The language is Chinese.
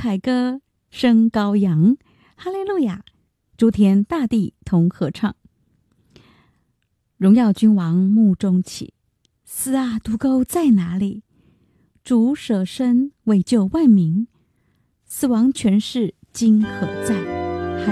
凯歌升高扬，哈利路亚，诸天大地同合唱。荣耀君王墓中起，死啊，毒钩在哪里？主舍身为救万民，死亡权势今何在？